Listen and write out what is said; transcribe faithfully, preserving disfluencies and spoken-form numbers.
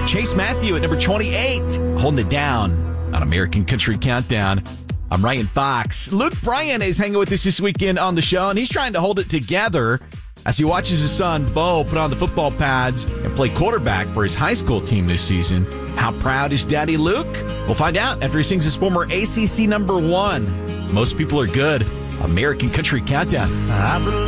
Chase Matthew at number twenty-eight, holding it down on American Country Countdown. I'm Ryan Fox. Luke Bryan is hanging with us this weekend on the show, and he's trying to hold it together as he watches his son, Bo, put on the football pads and play quarterback for his high school team this season. How proud is Daddy Luke? We'll find out after he sings his former A C C number one. Most people are good. American Country Countdown.